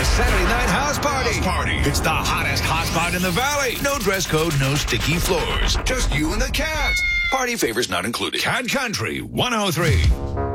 the Saturday Night House Party. It's the hottest hot spot in the valley. No dress code, no sticky floors. Just you and the cat. Party favors not included. Cat Country 103.